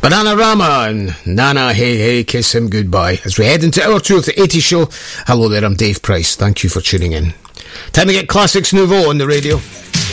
Bananarama and Nana Hey Hey Kiss Him Goodbye. As we head into hour 2 of the 80s show, hello there, I'm Dave Price. Thank you for tuning in. Time to get Classics Nouveau on the radio.